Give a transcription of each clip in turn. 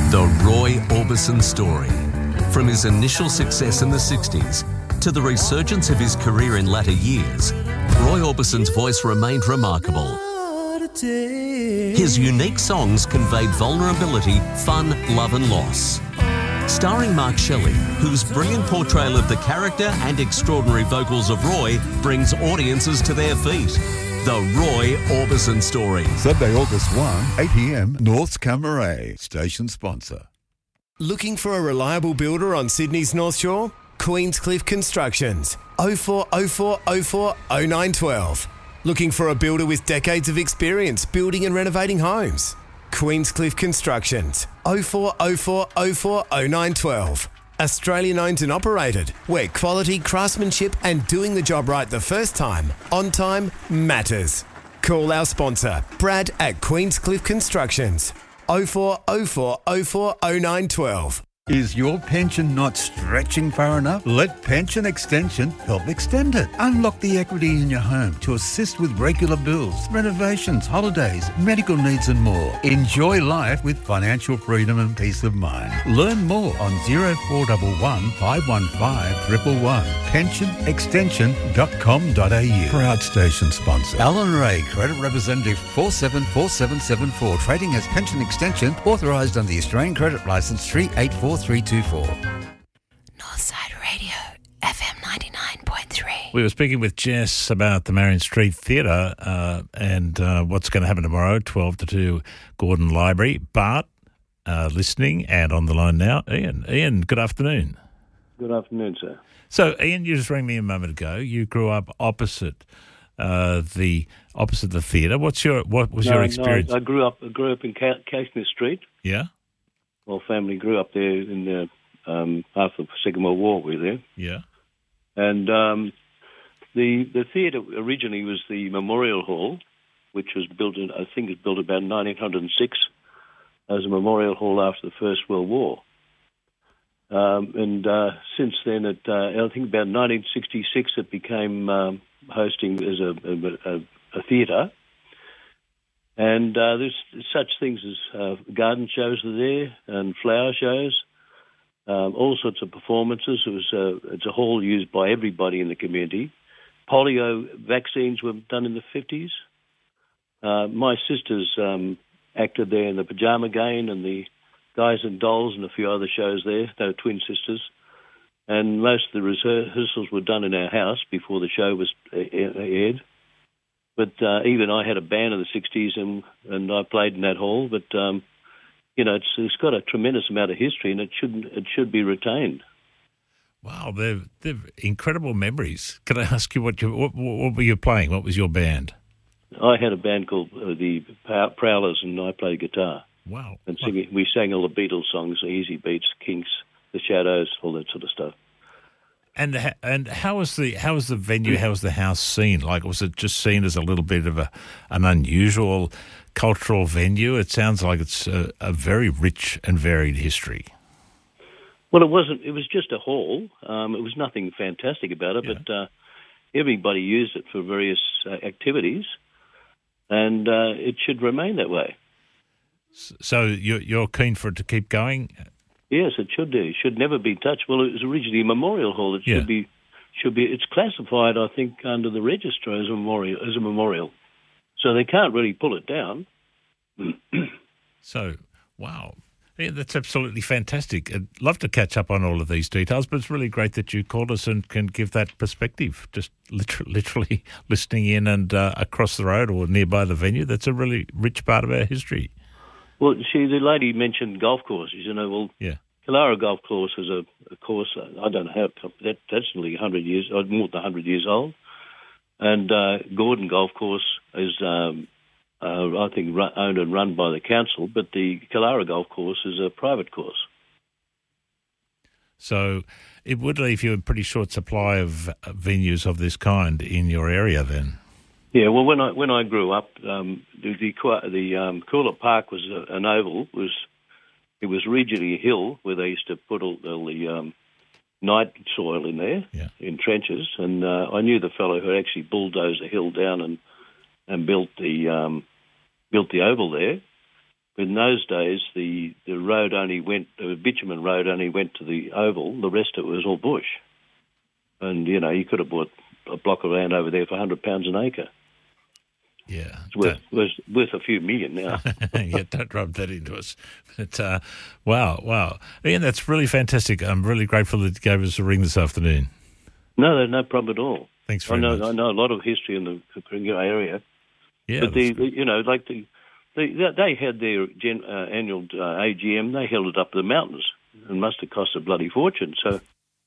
The Roy Orbison story. From his initial success in the 60s to the resurgence of his career in latter years, Roy Orbison's voice remained remarkable. His unique songs conveyed vulnerability, fun, love and loss. Starring Mark Shelley, whose brilliant portrayal of the character and extraordinary vocals of Roy brings audiences to their feet. The Roy Orbison story. Sunday, August 1, 8 p.m, North's Camaret, station sponsor. Looking for a reliable builder on Sydney's North Shore? Queenscliff Constructions. 0404 04 0912. Looking for a builder with decades of experience building and renovating homes? Queenscliff Constructions. 0404 04 0912. Australian owned and operated, where quality, craftsmanship and doing the job right the first time, on time, matters. Call our sponsor, Brad at Queenscliff Constructions. 0404 04 0912. Is your pension not stretching far enough? Let Pension Extension help extend it. Unlock the equity in your home to assist with regular bills, renovations, holidays, medical needs and more. Enjoy life with financial freedom and peace of mind. Learn more on 0411 515 111. pensionextension.com.au. Proud station sponsor. Alan Ray, Credit Representative 474774. Trading as Pension Extension, authorised under the Australian Credit Licence 384324. Northside Radio, FM 99.3. We were speaking with Jess about the Marion Street Theatre and what's going to happen tomorrow, 12 to 2, Gordon Library. Bart, listening and on the line now, Ian. Ian, good afternoon. Good afternoon, sir. So, Ian, you just rang me a moment ago. You grew up opposite the theatre. What was your experience? No, I grew up in Caithness Street. Yeah. My family grew up there in the after the Second World War. We were there. Yeah. And the theatre originally was the Memorial Hall, which was built about 1906 as a memorial hall after the First World War. And since then, I think about 1966, it became hosting as a theatre. And there's such things as garden shows are there and flower shows, all sorts of performances. It's a hall used by everybody in the community. Polio vaccines were done in the 50s. My sisters acted there in the Pajama Gang and the Guys and Dolls and a few other shows there. They were twin sisters. And most of the rehearsals were done in our house before the show was aired. But even I had a band in the 60s and I played in that hall. But, it's got a tremendous amount of history and it should be retained. Wow, they're incredible memories. Can I ask you what were you playing? What was your band? I had a band called the Prowlers and I played guitar. Wow. And we sang all the Beatles songs, Easy Beats, Kinks, The Shadows, all that sort of stuff. And how was the venue? How was the house seen? Like, was it just seen as a little bit of an unusual cultural venue? It sounds like it's a very rich and varied history. Well, it wasn't. It was just a hall. It was nothing fantastic about it, but everybody used it for various activities, and it should remain that way. So you're keen for it to keep going? Yes, it should do. It should never be touched. Well, it was originally a memorial hall. It should be. It's classified, I think, under the register as a memorial. So they can't really pull it down. So, wow. Yeah, that's absolutely fantastic. I'd love to catch up on all of these details, but it's really great that you called us and can give that perspective, just literally listening in and across the road or nearby the venue. That's a really rich part of our history. Well, the lady mentioned golf courses. Killara Golf Course is a course, I don't know how, that's nearly 100 years, or more than 100 years old. And Gordon Golf Course is, I think, owned and run by the council, but the Killara Golf Course is a private course. So it would leave you a pretty short supply of venues of this kind in your area then? Yeah, well, when I grew up, the Cooler Park was an oval. It was originally a hill where they used to put all the night soil in there in trenches, and I knew the fellow who actually bulldozed the hill down and built the oval there. In those days, the road only went, the bitumen road only went to the Oval. The rest of it was all bush. And, you know, you could have bought a block of land over there for £100 an acre. Yeah. It's worth a few million now. Yeah, don't rub that into us. But, wow. Ian, that's really fantastic. I'm really grateful that you gave us a ring this afternoon. No problem at all. Thanks very much. I know a lot of history in the Coringa area. Yeah. But they had their annual AGM. They held it up the mountains and must have cost a bloody fortune. So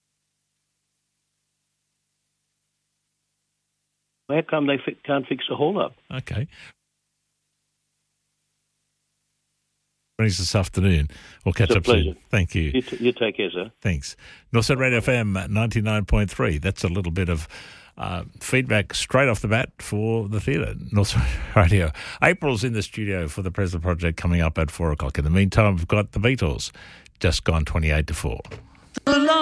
how come they can't fix the hole up? Okay. This afternoon. We'll catch up soon. Thank you. You take care, sir. Thanks. Northside Radio FM 99.3. That's a little bit of feedback straight off the bat for the theatre. Northside Radio. April's in the studio for the Presley Project coming up at 4 o'clock. In the meantime, we've got the Beatles, just gone 28 to 4.